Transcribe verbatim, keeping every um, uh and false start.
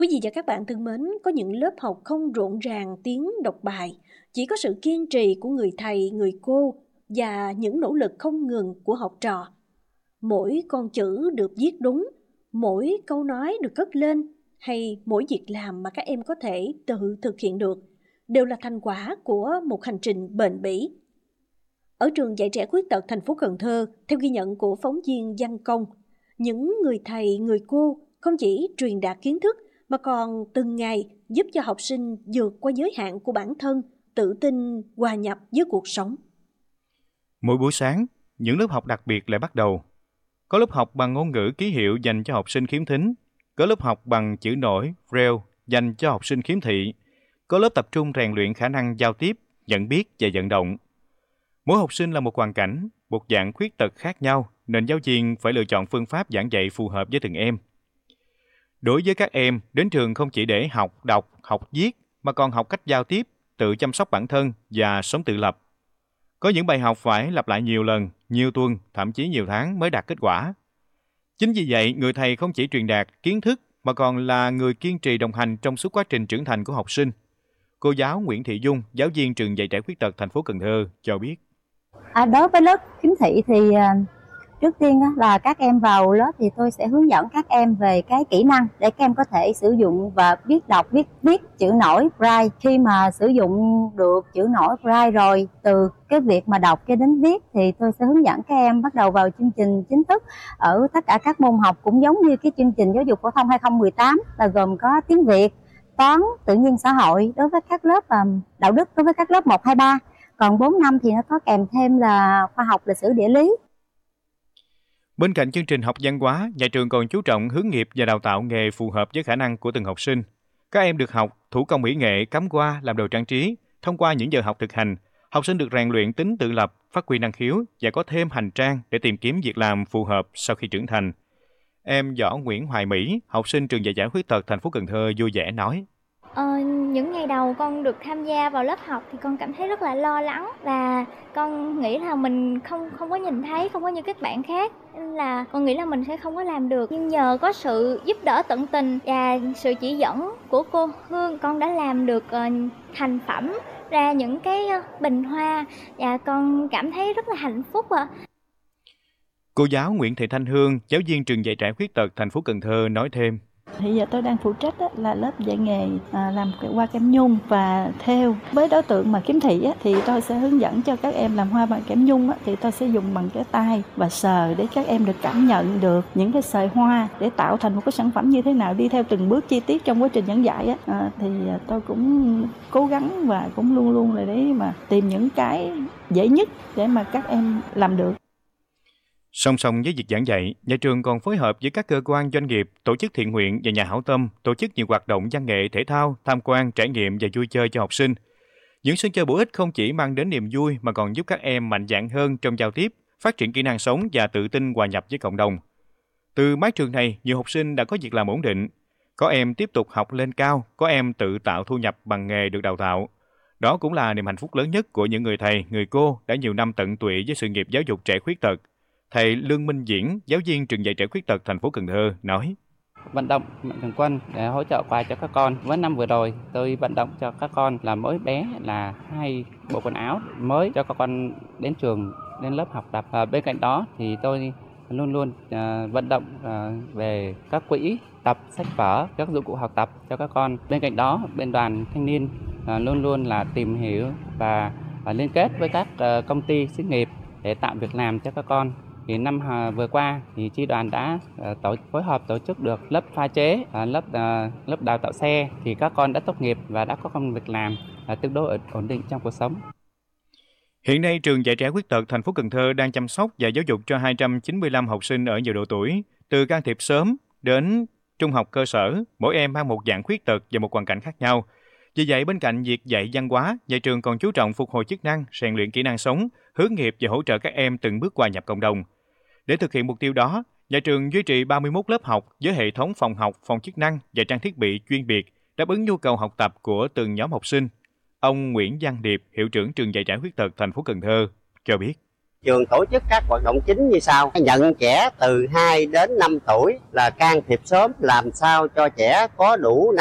Quý vị và các bạn thân mến, có những lớp học không rộn ràng tiếng đọc bài, chỉ có sự kiên trì của người thầy, người cô và những nỗ lực không ngừng của học trò. Mỗi con chữ được viết đúng, mỗi câu nói được cất lên, hay mỗi việc làm mà các em có thể tự thực hiện được, đều là thành quả của một hành trình bền bỉ. Ở trường dạy trẻ khuyết tật thành phố Cần Thơ, theo ghi nhận của phóng viên Văn Công, những người thầy, người cô không chỉ truyền đạt kiến thức mà còn từng ngày giúp cho học sinh vượt qua giới hạn của bản thân, tự tin hòa nhập với cuộc sống. Mỗi buổi sáng, những lớp học đặc biệt lại bắt đầu. Có lớp học bằng ngôn ngữ ký hiệu dành cho học sinh khiếm thính, có lớp học bằng chữ nổi, Braille dành cho học sinh khiếm thị, có lớp tập trung rèn luyện khả năng giao tiếp, nhận biết và vận động. Mỗi học sinh là một hoàn cảnh, một dạng khuyết tật khác nhau, nên giáo viên phải lựa chọn phương pháp giảng dạy phù hợp với từng em. Đối với các em, đến trường không chỉ để học, đọc, học viết, mà còn học cách giao tiếp, tự chăm sóc bản thân và sống tự lập. Có những bài học phải lặp lại nhiều lần, nhiều tuần, thậm chí nhiều tháng mới đạt kết quả. Chính vì vậy, người thầy không chỉ truyền đạt kiến thức, mà còn là người kiên trì đồng hành trong suốt quá trình trưởng thành của học sinh. Cô giáo Nguyễn Thị Dung, giáo viên trường dạy trẻ khuyết tật thành phố Cần Thơ cho biết. À, đối với lớp khiếm thị thì à, trước tiên á, là các em vào lớp thì tôi sẽ hướng dẫn các em về cái kỹ năng để các em có thể sử dụng và biết đọc, biết viết chữ nổi Braille. Khi mà sử dụng được chữ nổi Braille rồi, từ cái việc mà đọc cho đến viết thì tôi sẽ hướng dẫn các em bắt đầu vào chương trình chính thức ở tất cả các môn học, cũng giống như cái chương trình giáo dục phổ thông hai không một tám, là gồm có tiếng Việt, toán, tự nhiên xã hội đối với các lớp, um, đạo đức đối với các lớp một, hai, ba. Còn bốn năm thì nó có kèm thêm là khoa học, lịch sử, địa lý. Bên cạnh chương trình học văn hóa, nhà trường còn chú trọng hướng nghiệp và đào tạo nghề phù hợp với khả năng của từng học sinh. Các em được học thủ công mỹ nghệ, cắm hoa, làm đồ trang trí. Thông qua những giờ học thực hành, học sinh được rèn luyện tính tự lập, phát huy năng khiếu và có thêm hành trang để tìm kiếm việc làm phù hợp sau khi trưởng thành. Em Võ Nguyễn Hoài Mỹ, học sinh trường dạy trẻ khuyết tật thành phố Cần Thơ vui vẻ nói. Ờ, những ngày đầu con được tham gia vào lớp học thì con cảm thấy rất là lo lắng và con nghĩ là mình không không có nhìn thấy, không có như các bạn khác, nên là con nghĩ là mình sẽ không có làm được. Nhưng nhờ có sự giúp đỡ tận tình và sự chỉ dẫn của cô Hương, con đã làm được uh, thành phẩm ra những cái uh, bình hoa và con cảm thấy rất là hạnh phúc ạ. À. Cô giáo Nguyễn Thị Thanh Hương, giáo viên trường dạy trẻ khuyết tật thành phố Cần Thơ nói thêm. Hiện giờ tôi đang phụ trách á, là lớp dạy nghề à, làm hoa kem nhung và thêu. Với đối tượng mà khiếm thị á, thì tôi sẽ hướng dẫn cho các em làm hoa bằng kem nhung á, thì tôi sẽ dùng bằng cái tay và sờ để các em được cảm nhận được những cái sợi hoa để tạo thành một cái sản phẩm như thế nào, đi theo từng bước chi tiết trong quá trình giảng dạy á. À, thì tôi cũng cố gắng và cũng luôn luôn là để mà tìm những cái dễ nhất để mà các em làm được. Song song với việc giảng dạy, nhà trường còn phối hợp với các cơ quan doanh nghiệp, tổ chức thiện nguyện và nhà hảo tâm tổ chức nhiều hoạt động văn nghệ, thể thao, tham quan, trải nghiệm và vui chơi cho học sinh. Những sân chơi bổ ích không chỉ mang đến niềm vui mà còn giúp các em mạnh dạn hơn trong giao tiếp, phát triển kỹ năng sống và tự tin hòa nhập với cộng đồng. Từ mái trường này, nhiều học sinh đã có việc làm ổn định. Có em tiếp tục học lên cao, có em tự tạo thu nhập bằng nghề được đào tạo. Đó cũng là niềm hạnh phúc lớn nhất của những người thầy, người cô đã nhiều năm tận tụy với sự nghiệp giáo dục trẻ khuyết tật. Thầy Lương Minh Diễn, giáo viên trường dạy trẻ khuyết tật thành phố Cần Thơ nói. Vận động mạnh thường quân để hỗ trợ quà cho các con. Với năm vừa rồi, tôi vận động cho các con là mỗi bé là hai bộ quần áo mới cho các con đến trường, đến lớp học tập. À, bên cạnh đó thì tôi luôn luôn à, vận động à, về các quỹ tập sách vở, các dụng cụ học tập cho các con. Bên cạnh đó, bên đoàn thanh niên à, luôn luôn là tìm hiểu và, và liên kết với các à, công ty xí nghiệp để tạo việc làm cho các con. Thì năm vừa qua thì chi đoàn đã uh, tổ phối hợp tổ chức được lớp pha chế, uh, lớp uh, lớp đào tạo xe, thì các con đã tốt nghiệp và đã có công việc làm uh, tương đối ổn định trong cuộc sống. Hiện nay trường dạy trẻ khuyết tật thành phố Cần Thơ đang chăm sóc và giáo dục cho hai trăm chín mươi lăm học sinh ở nhiều độ tuổi, từ can thiệp sớm đến trung học cơ sở, mỗi em mang một dạng khuyết tật và một hoàn cảnh khác nhau. Vì vậy, bên cạnh việc dạy văn hóa, nhà trường còn chú trọng phục hồi chức năng, rèn luyện kỹ năng sống, hướng nghiệp và hỗ trợ các em từng bước hòa nhập cộng đồng. Để thực hiện mục tiêu đó, nhà trường duy trì ba mươi mốt lớp học với hệ thống phòng học, phòng chức năng và trang thiết bị chuyên biệt đáp ứng nhu cầu học tập của từng nhóm học sinh. Ông Nguyễn Văn Điệp, hiệu trưởng trường dạy trẻ khuyết tật thành phố Cần Thơ cho biết. Trường tổ chức các hoạt động chính như sau: nhận trẻ từ hai đến năm tuổi là can thiệp sớm, làm sao cho trẻ có đủ